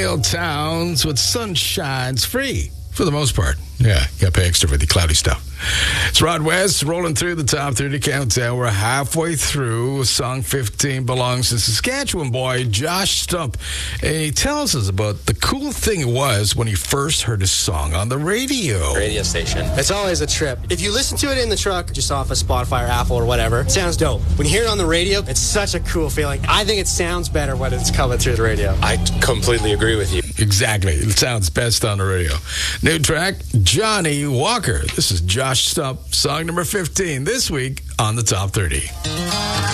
Towns with sunshine's free for the most part. Yeah, you got to pay extra for the cloudy stuff. It's Rod West rolling through the top 30 countdown. We're halfway through. Song 15 belongs to Saskatchewan boy Josh Stump. And he tells us about the cool thing it was when he first heard his song on the radio. Radio station. It's always a trip. If you listen to it in the truck, just off of Spotify or Apple or whatever, it sounds dope. When you hear it on the radio, it's such a cool feeling. I think it sounds better when it's coming through the radio. I completely agree with you. Exactly. It sounds best on the radio. New track, Johnny Walker. This is Josh Stump, song number 15 this week on the Top 30.